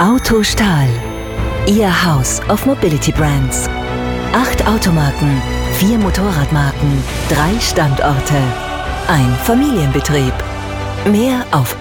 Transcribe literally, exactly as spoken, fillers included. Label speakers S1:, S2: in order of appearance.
S1: Autostahl, Ihr House of Mobility Brands. Acht Automarken, vier Motorradmarken, drei Standorte. Ein Familienbetrieb. Mehr auf